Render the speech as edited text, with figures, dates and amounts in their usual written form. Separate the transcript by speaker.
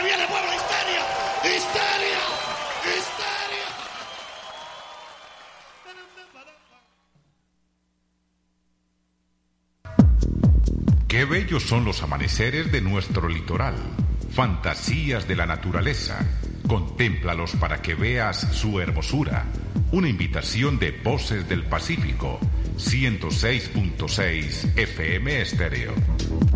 Speaker 1: viene Puebla! ¡Histeria! ¡Histeria! ¡Histeria!
Speaker 2: Qué bellos son los amaneceres de nuestro litoral. Fantasías de la naturaleza. Contémplalos para que veas su hermosura. Una invitación de Voces del Pacífico. 106.6 FM Estéreo.